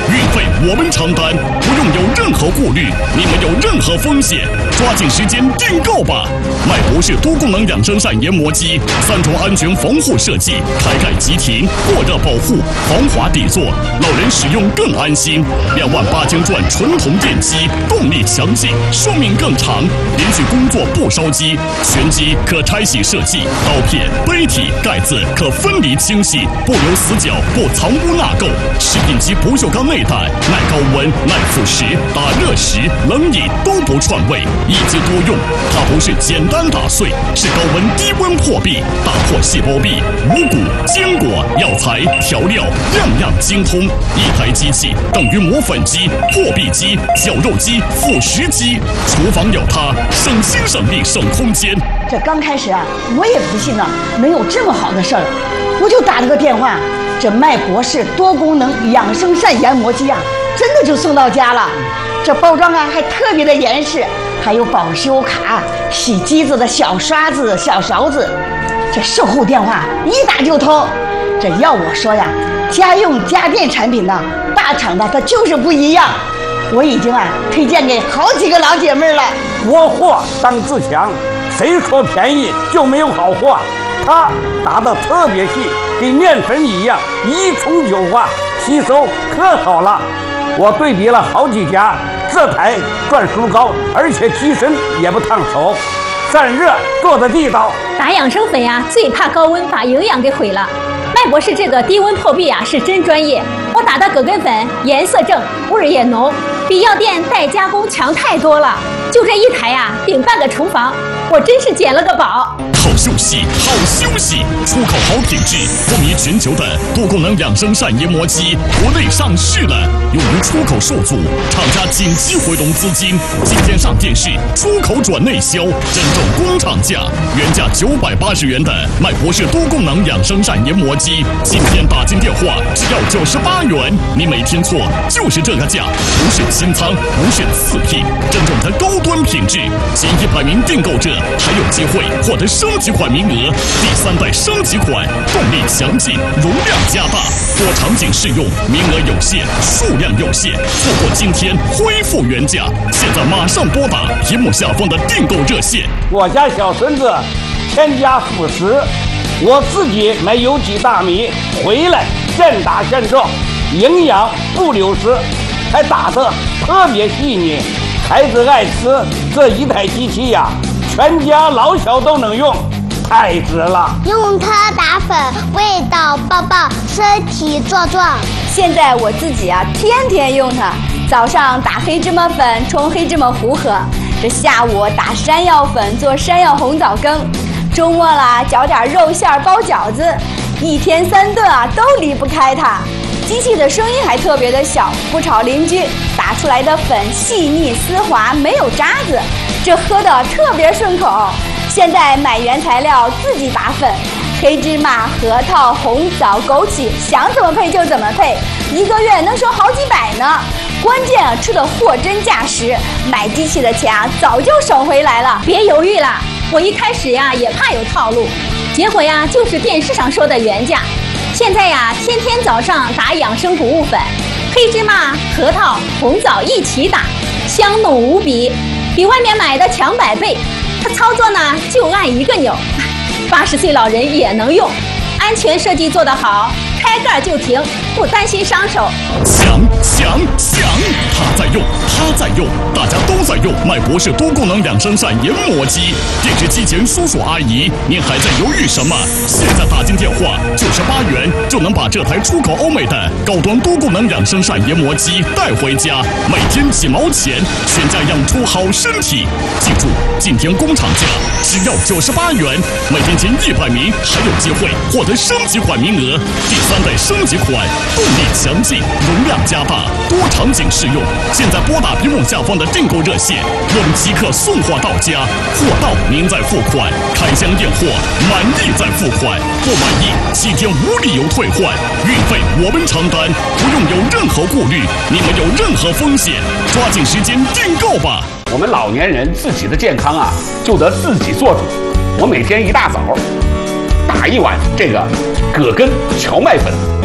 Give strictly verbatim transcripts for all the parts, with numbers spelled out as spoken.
运费我们承担，不用有任何顾虑，你们有任何风险，抓紧时间订购吧！麦博士多功能养生扇研磨机，三重安全防护设计，开盖即停，过热保护，防滑底座，老人使用更安心。两万八千转纯铜电机，动力强劲，寿命更长，连续工作不烧机。全机可拆洗设计，刀片、杯体、盖子可分离清洗，不留死角，不藏污纳垢。食品级不锈钢内胆，耐高温、耐腐蚀，打热时、冷饮都不串味，一机多用。它不是简单打碎，是高温低温破壁，打破细胞壁，五谷、坚果、药材、调料，样样精通。一台机器等于磨粉机、破壁机、绞肉机、腐蚀机，厨房有它，省心省力省空间。 这刚开始啊，我也不信呢，能有这么好的事儿，我就打了个电话，这麦博士多功能养生扇研磨机啊，真的就送到家了。这包装啊还特别的严实，还有保修卡、洗机子的小刷子、小勺子。这售后电话一打就通。这要我说呀，家用家电产品呢，大厂的它就是不一样。我已经啊推荐给好几个老姐妹了。 国货当自强，谁说便宜就没有好货？它打得特别细，跟面粉一样，一冲就化，吸收可好了。我对比了好几家，这台转速高，而且机身也不烫手，散热做的地道。 打养生粉呀、啊，最怕高温把营养给毁了。麦博士这个低温破壁啊是真专业，我打的葛根粉颜色正，味儿也浓，比药店代加工强太多了。就这一台呀、啊，顶半个厨房，我真是捡了个宝。 好休息，好休息，出口好品质，风靡全球的多功能养生扇研磨机，国内上市了，由于出口受阻，厂家紧急回笼资金，今天上电视，出口转内销，真正工厂价，原价九百八十元的麦博士多功能养生扇研磨机，今天打进电话只要九十八元，你没听错，就是这个价，不是清仓，不是次品，真正的高端品质，前一百名订购者还有机会获得升级款名额，第三代升级款，动力强劲，容量加大，多场景适用，名额有限，数量有限，错过今天恢复原价，现在马上拨打屏幕下方的订购热线。 我家小孙子添加辅食，我自己买有机大米回来现打现种，营养不流失，还打得特别细腻，孩子爱吃。这一台机器呀、啊，全家老小都能用，太值了。 用它打粉，味道棒棒，身体壮壮。 现在我自己啊，天天用它。早上打黑芝麻粉冲黑芝麻糊喝，这下午打山药粉做山药红枣羹，周末啦搅点肉馅包饺子，一天三顿啊都离不开它。机器的声音还特别的小，不吵邻居，打出来的粉细腻丝滑，没有渣子，这喝的特别顺口。现在买原材料自己打粉，黑芝麻、核桃、红枣、枸杞，想怎么配就怎么配，一个月能收好几百呢。关键啊，吃的货真价实，买机器的钱啊早就省回来了。 别犹豫了，我一开始呀也怕有套路，结果呀就是电视上说的原价。现在呀，天天早上打养生谷物粉，黑芝麻、核桃、红枣一起打，香浓无比，比外面买的强百倍。它操作呢就按一个钮，八十岁老人也能用，安全设计做得好，开盖就停，不担心伤手。 响响响，他在用，他在用，大家都在用麦博士多功能养生扇研磨机。电视机前叔叔阿姨，您还在犹豫什么？现在打进电话，九十八元就能把这台出口欧美的高端多功能养生扇研磨机带回家，每天几毛钱，全家养出好身体。记住，今天工厂价只要九十八元，每天前一百名还有机会获得升级款名额。第三代升级款，动力强劲，容量加大，多场景适用。现在拨打屏幕下方的订购热线，我们即刻送货到家，货到您再付款，开箱验货，满意再付款，不满意七天无理由退换，运费我们承担，不用有任何顾虑，你们有任何风险，抓紧时间订购吧。 我们老年人自己的健康啊，就得自己做主。我每天一大早打一碗这个葛根荞麦粉，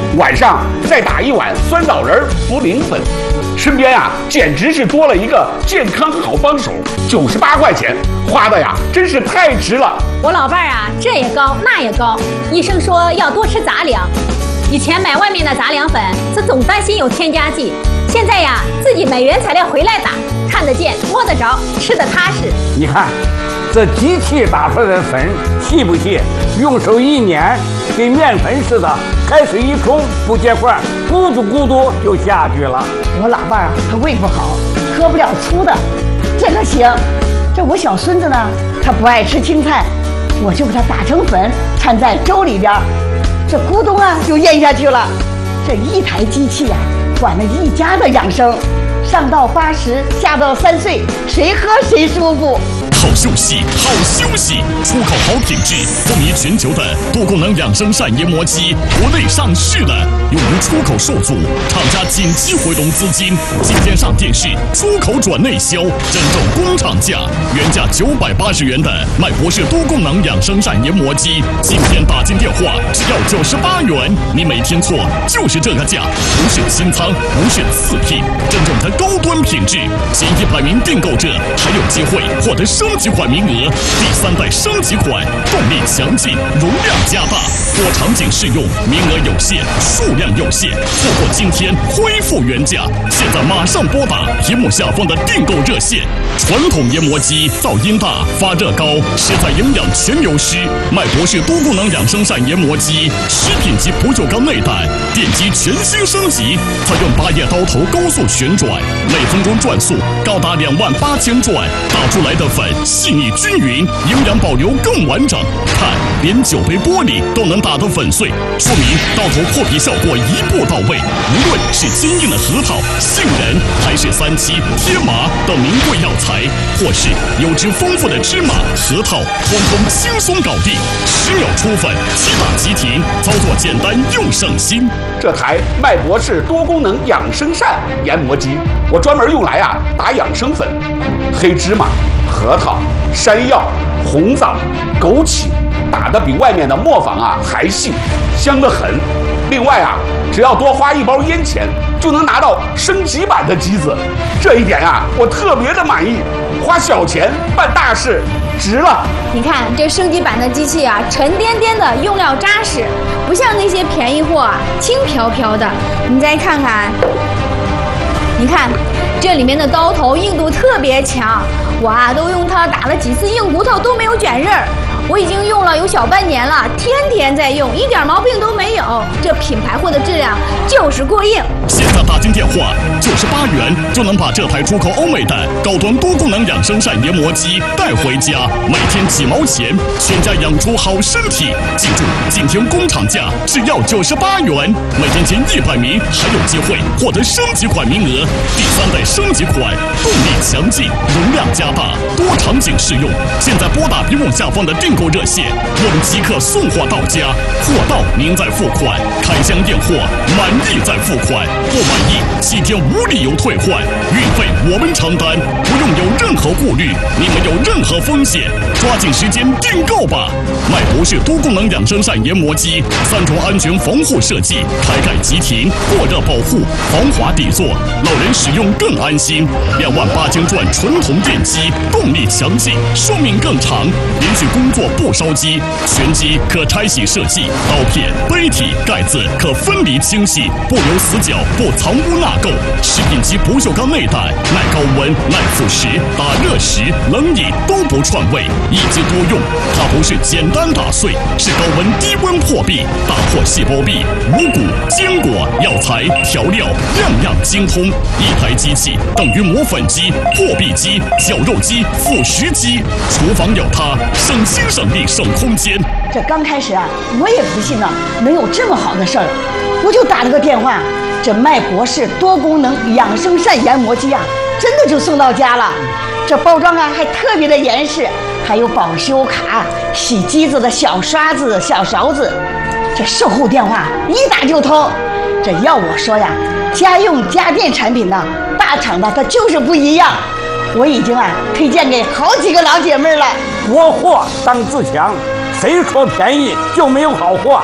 晚上再打一碗酸枣仁茯苓粉，身边啊简直是多了一个健康好帮手。九十八块钱花的呀，真是太值了。 我老伴儿啊，这也高那也高，医生说要多吃杂粮。以前买外面的杂粮粉，这总担心有添加剂，现在呀自己买原材料回来打，看得见摸得着，吃得踏实。 你看，这机器打出来的粉细不细？用手一捻，跟面粉似的，开水一冲，不结块，咕嘟咕嘟就下去了。 我老伴儿啊，他胃不好，喝不了粗的，这个行。这我小孙子呢，他不爱吃青菜，我就给他打成粉，掺在粥里边，这咕咚啊就咽下去了。这一台机器啊，管了一家的养生，上到八十，下到三岁，谁喝谁舒服。 好休息，好休息！出口好品质，风靡全球的多功能养生膳研磨机，国内上市了，由于出口受阻，厂家紧急回笼资金，今天上电视，出口转内销，真正工厂价，原价九百八十元的麦博士多功能养生膳研磨机，今天打进电话只要九十八元，你没听错，就是这个价，不是清仓，不是次品，真正的高端品质，前一百名订购者还有机会获得升级款名额，第三代升级款，动力强劲，容量加大，多场景适用，名额有限，数量有限，错过今天恢复原价，现在马上拨打屏幕下方的订购热线。传统研磨机噪音大，发热高，食材营养全流失。麦博士多功能养生膳研磨机，食品级不锈钢内胆，电机全新升级，采用八叶刀头高速旋转，每分钟转速高达两万八千转，打出来的粉细腻均匀，营养保留更完整。看，连酒杯玻璃都能打得粉碎，说明刀头破皮效果一步到位。无论是坚硬的核桃、杏仁，还是三七、天麻等名贵药材，或是油脂丰富的芝麻、核桃，通通轻松搞定，十秒出粉，即打即停，操作简单又省心。 这台麦博士多功能养生膳研磨机，我专门用来啊打养生粉，黑芝麻、核桃、山药、红枣、枸杞，打得比外面的磨坊啊还细，香得很。另外啊，只要多花一包烟钱，就能拿到升级版的机子，这一点啊，我特别的满意。花小钱办大事，值了。 你看这升级版的机器啊，沉甸甸的，用料扎实，不像那些便宜货啊，轻飘飘的。你再看看，你看这里面的刀头硬度特别强，我啊都用它打了几次硬骨头都没有卷刃儿。我已经用了有小半年了，天天在用，一点毛病都没有。这品牌货的质量就是过硬。 现在打进电话，九十八元就能把这台出口欧美的高端多功能养生膳研磨机带回家，每天几毛钱，全家养出好身体。记住，今天工厂价只要九十八元，每天前一百名还有机会获得升级款名额。第三代升级款，动力强劲，容量加大，多场景适用。现在拨打屏幕下方的订购热线，我们即刻送货到家，货到您再付款，开箱验货，满意再付款，不满意七天无理由退换，运费我们承担，不用有任何顾虑，你们有任何风险，抓紧时间订购吧。麦博士多功能养生膳研磨机，三重安全防护设计，开盖即停，过热保护，防滑底座，老人使用更安心。两万八千转纯铜电机，动力强劲，寿命更长，连续工作不烧机，全机可拆洗设计，刀片、杯体、盖子可分离清洗，不留死角，不藏污纳垢。食品级不锈钢内胆，耐高温、耐腐蚀，打热时、冷饮都不串味，一机多用。它不是简单打碎，是高温低温破壁，打破细胞壁，五谷、坚果、药材、调料，样样精通。一台机器等于磨粉机、破壁机、绞肉机、腐蚀机，厨房有它，省心省力省空间。 这刚开始啊，我也不信呐，能有这么好的事儿，我就打了个电话，这麦博士多功能养生膳研磨机啊，真的就送到家了。这包装啊还特别的严实，还有保修卡、洗机子的小刷子、小勺子。这售后电话一打就通。这要我说呀，家用家电产品呢，大厂的它就是不一样。我已经啊推荐给好几个老姐妹了。 国货当自强，谁说便宜就没有好货？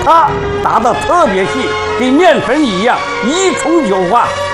它打得特别细，跟面粉一样，一冲就化，